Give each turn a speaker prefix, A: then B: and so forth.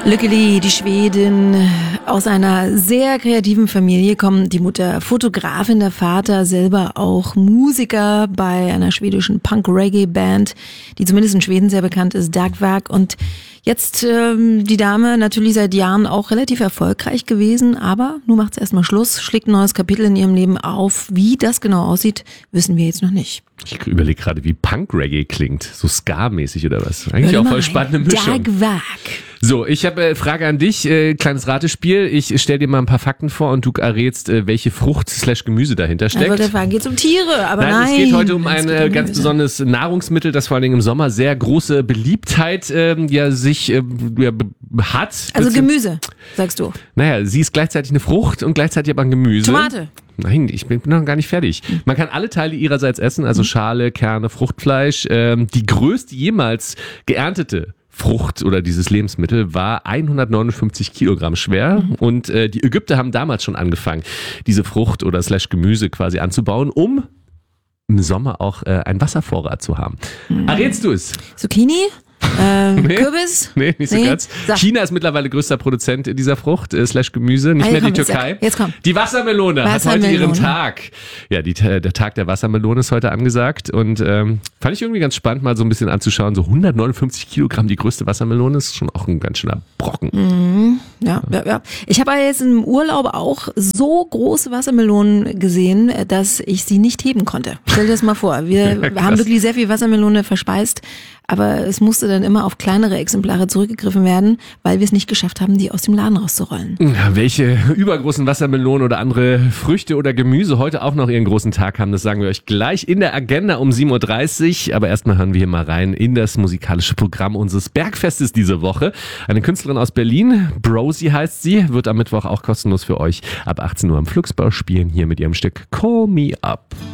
A: Lykkeli, die Schwedin, aus einer sehr kreativen Familie kommen. Die Mutter Fotografin, der Vater selber auch Musiker bei einer schwedischen Punk-Reggae-Band, die zumindest in Schweden sehr bekannt ist, Dagwerk. Und jetzt die Dame natürlich seit Jahren auch relativ erfolgreich gewesen, aber nun macht sie erstmal Schluss, schlägt ein neues Kapitel in ihrem Leben auf. Wie das genau aussieht, wissen wir jetzt noch nicht.
B: Ich überlege gerade, wie Punk-Reggae klingt. So Ska-mäßig oder was? Eigentlich auch voll spannende Mischung.
A: Dagwerk.
B: So, ich habe Frage an dich, kleines Ratespiel. Ich stelle dir mal ein paar Fakten vor und du errätst, welche Frucht/Gemüse dahinter steckt.
A: Aber der Frage geht um Tiere, aber nein.
B: Es geht heute um ein ganz besonderes Nahrungsmittel, das vor allen Dingen im Sommer sehr große Beliebtheit hat.
A: Also Gemüse, sagst du.
B: Naja, sie ist gleichzeitig eine Frucht und gleichzeitig aber ein Gemüse.
A: Tomate.
B: Nein, ich bin noch gar nicht fertig. Man kann alle Teile ihrerseits essen, also Schale, Kerne, Fruchtfleisch. Die größte jemals geerntete Frucht oder dieses Lebensmittel war 159 Kilogramm schwer und die Ägypter haben damals schon angefangen, diese Frucht oder Gemüse quasi anzubauen, um im Sommer auch einen Wasservorrat zu haben. Errätst du es?
A: Zucchini? Kürbis?
B: Nee, nicht so ganz. China ist mittlerweile größter Produzent dieser Frucht, Gemüse, nicht mehr die Türkei.
A: Jetzt komm.
B: Die Wassermelone hat heute ihren Tag. Ja, der Tag der Wassermelone ist heute angesagt und fand ich irgendwie ganz spannend, mal so ein bisschen anzuschauen. So 159 Kilogramm, die größte Wassermelone, ist schon auch ein ganz schöner Brocken.
A: Mhm. Ja. Ich habe jetzt im Urlaub auch so große Wassermelonen gesehen, dass ich sie nicht heben konnte. Stell dir das mal vor. Wir haben wirklich sehr viel Wassermelone verspeist, aber es musste dann immer auf kleinere Exemplare zurückgegriffen werden, weil wir es nicht geschafft haben, die aus dem Laden rauszurollen.
B: Ja, welche übergroßen Wassermelonen oder andere Früchte oder Gemüse heute auch noch ihren großen Tag haben, das sagen wir euch gleich in der Agenda um 7.30 Uhr. Aber erstmal hören wir hier mal rein in das musikalische Programm unseres Bergfestes diese Woche. Eine Künstlerin aus Berlin, Brosi heißt sie, wird am Mittwoch auch kostenlos für euch ab 18 Uhr am Flugsbau spielen, hier mit ihrem Stück Call Me Up.